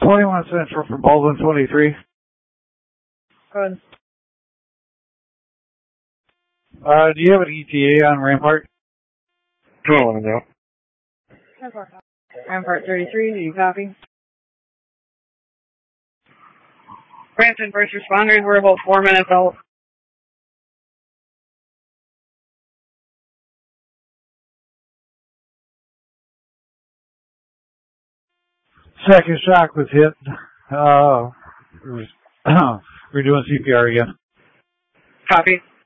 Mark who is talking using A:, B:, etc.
A: 21 Central for Baldwin 23.
B: Go ahead.
A: Do you have an ETA on Rampart?
C: 211, go.
B: Rampart 33, do you copy? Brampton first responders, we're about 4 minutes out.
A: Second shock was hit. We're doing CPR again.
B: Copy.